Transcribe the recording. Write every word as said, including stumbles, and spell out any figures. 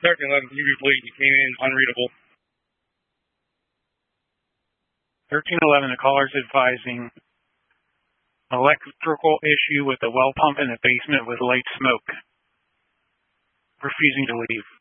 thirteen eleven, can you repeat? You came in unreadable. thirteen eleven, the caller's advising electrical issue with the well pump in the basement with light smoke. Refusing to leave.